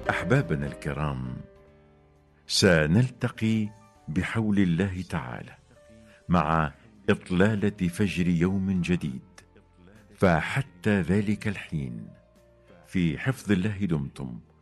أحبابنا الكرام، سنلتقي بحول الله تعالى مع إطلالة فجر يوم جديد، فحتى ذلك الحين في حفظ الله دمتم،